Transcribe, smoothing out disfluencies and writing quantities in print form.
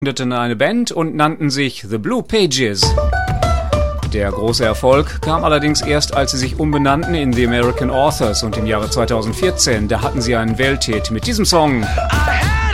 gründeten eine Band und nannten sich The Blue Pages. Der große Erfolg kam allerdings erst, als sie sich umbenannten in The American Authors und im Jahre 2014, da hatten sie einen Welthit mit diesem Song.